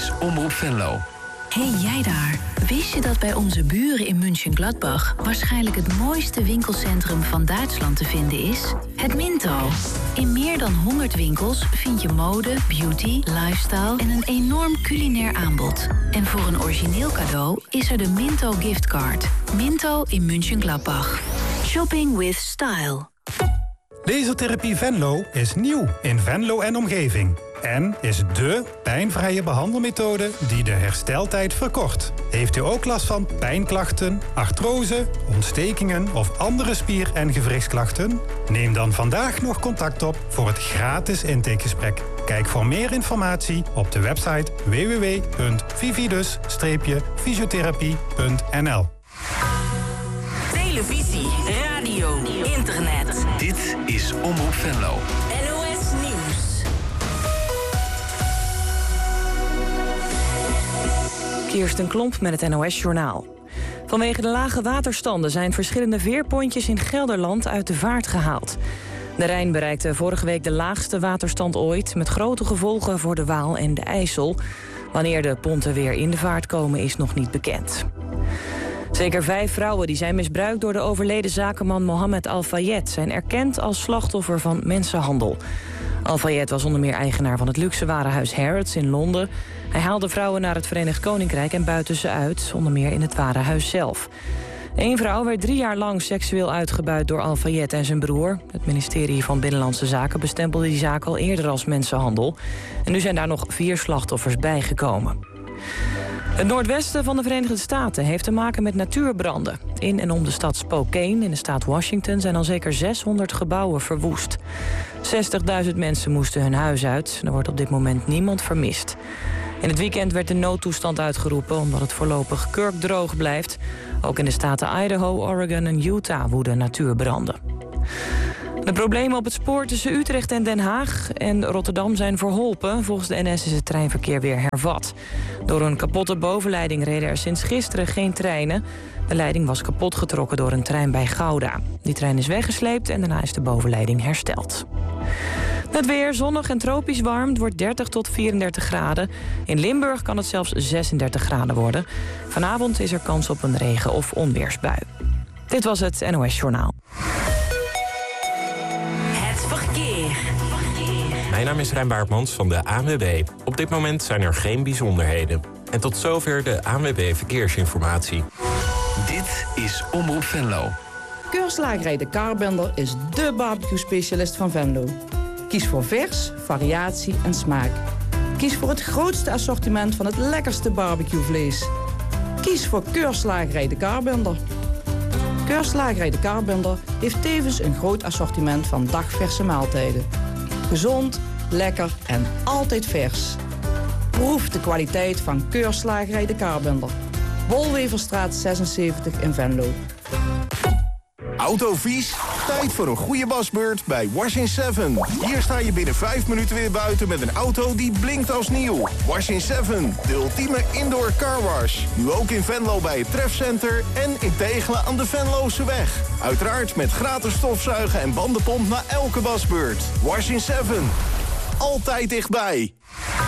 is Omroep Venlo. Hey jij daar, wist je dat bij onze buren in München-Gladbach waarschijnlijk het mooiste winkelcentrum van Duitsland te vinden is? Het Minto. In meer dan 100 winkels vind je mode, beauty, lifestyle en een enorm culinair aanbod. En voor een origineel cadeau is er de Minto giftcard. Minto in München-Gladbach. Shopping with style. Lasertherapie Venlo is nieuw in Venlo en omgeving. En is dé pijnvrije behandelmethode die de hersteltijd verkort. Heeft u ook last van pijnklachten, artrose, ontstekingen of andere spier- en gewrichtsklachten? Neem dan vandaag nog contact op voor het gratis intakegesprek. Kijk voor meer informatie op de website www.vividus-fysiotherapie.nl. Televisie, radio, internet. Dit is Omroep Venlo. NOS Nieuws. Kirsten Klomp met het NOS-journaal. Vanwege de lage waterstanden zijn verschillende veerpontjes in Gelderland uit de vaart gehaald. De Rijn bereikte vorige week de laagste waterstand ooit, met grote gevolgen voor de Waal en de IJssel. Wanneer de ponten weer in de vaart komen is nog niet bekend. Zeker 5 vrouwen die zijn misbruikt door de overleden zakenman Mohammed Al-Fayed zijn erkend als slachtoffer van mensenhandel. Al-Fayed was onder meer eigenaar van het luxe warenhuis Harrods in Londen. Hij haalde vrouwen naar het Verenigd Koninkrijk en buitte ze uit, onder meer in het warenhuis zelf. 1 vrouw werd 3 jaar lang seksueel uitgebuit door Al-Fayed en zijn broer. Het ministerie van Binnenlandse Zaken bestempelde die zaak al eerder als mensenhandel. En nu zijn daar nog 4 slachtoffers bijgekomen. Het noordwesten van de Verenigde Staten heeft te maken met natuurbranden. In en om de stad Spokane in de staat Washington zijn al zeker 600 gebouwen verwoest. 60.000 mensen moesten hun huis uit. Er wordt op dit moment niemand vermist. In het weekend werd de noodtoestand uitgeroepen omdat het voorlopig kurkdroog blijft. Ook in de staten Idaho, Oregon en Utah woeden natuurbranden. De problemen op het spoor tussen Utrecht en Den Haag en Rotterdam zijn verholpen. Volgens de NS is het treinverkeer weer hervat. Door een kapotte bovenleiding reden er sinds gisteren geen treinen. De leiding was kapotgetrokken door een trein bij Gouda. Die trein is weggesleept en daarna is de bovenleiding hersteld. Het weer zonnig en tropisch warm. Het wordt 30 tot 34 graden. In Limburg kan het zelfs 36 graden worden. Vanavond is er kans op een regen- of onweersbui. Dit was het NOS Journaal. Mijn naam is Rijn Baartmans van de ANWB. Op dit moment zijn er geen bijzonderheden. En tot zover de ANWB Verkeersinformatie. Dit is Omroep Venlo. Keurslagerij De Karbender is dé barbecue-specialist van Venlo. Kies voor vers, variatie en smaak. Kies voor het grootste assortiment van het lekkerste barbecuevlees. Kies voor Keurslagerij De Karbender. Keurslagerij De Karbender heeft tevens een groot assortiment van dagverse maaltijden. Gezond, lekker en altijd vers. Proef de kwaliteit van Keurslagerij De Karbender. Wolweverstraat 76 in Venlo. Autovies? Tijd voor een goede wasbeurt bij Wash in 7. Hier sta je binnen 5 minuten weer buiten met een auto die blinkt als nieuw. Wash in 7, de ultieme indoor carwash. Nu ook in Venlo bij het Trefcenter en in Tegelen aan de Venlose weg. Uiteraard met gratis stofzuigen en bandenpomp na elke wasbeurt. Wash in 7. Altijd dichtbij.